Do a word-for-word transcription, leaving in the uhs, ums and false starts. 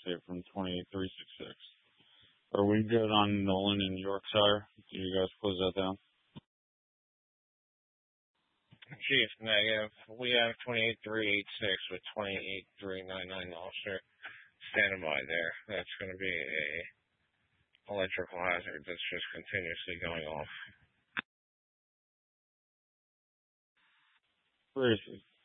update from twenty-eight three sixty-six. Are we good on Nolan and Yorkshire? Do you guys close that down? Chief, negative. We have twenty-eight three eighty-six with twenty-eight three ninety-nine officer standing by there. That's going to be a electrical hazard that's just continuously going off. Where is he?